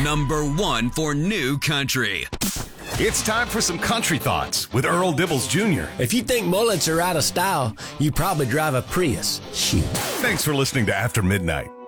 #1 for new country. It's time for some country thoughts with Earl Dibbles Jr. If you think mullets are out of style, you probably drive a Prius. Shoot. Thanks for listening to After Midnight.